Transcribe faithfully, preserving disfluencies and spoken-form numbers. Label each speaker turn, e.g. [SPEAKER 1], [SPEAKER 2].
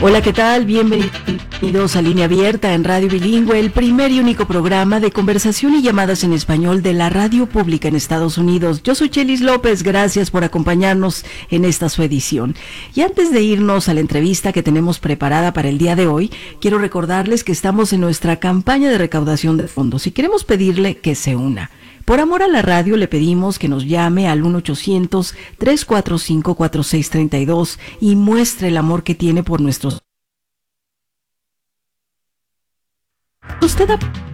[SPEAKER 1] Hola, ¿qué tal? Bienvenidos a Línea Abierta en Radio Bilingüe, el primer y único programa de conversación y llamadas en español de la radio pública en Estados Unidos. Yo soy Chelis López, gracias por acompañarnos en esta su edición. Y antes de irnos a la entrevista que tenemos preparada para el día de hoy, quiero recordarles que estamos en nuestra campaña de recaudación de fondos y queremos pedirle que se una. Por amor a la radio le pedimos que nos llame al uno ochocientos, tres cuatro cinco, cuatro seis tres dos y muestre el amor que tiene por nuestros... Usted ha